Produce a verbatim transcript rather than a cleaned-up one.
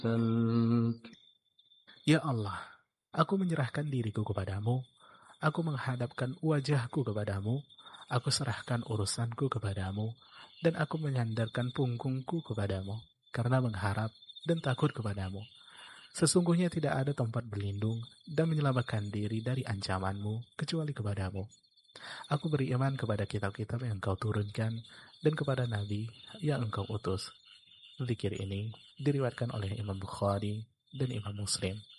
أرسلت. Ya Allah, aku menyerahkan diriku kepadamu, aku menghadapkan wajahku kepadamu, aku serahkan urusanku kepadamu, dan aku menyandarkan punggungku kepadamu, karena mengharap dan takut kepadamu. Sesungguhnya tidak ada tempat berlindung dan menyelamatkan diri dari ancamanmu kecuali kepadamu. Aku beriman kepada kitab-kitab yang engkau turunkan dan kepada nabi yang engkau utus. Zikir ini diriwayatkan oleh Imam Bukhari dan Imam Muslim.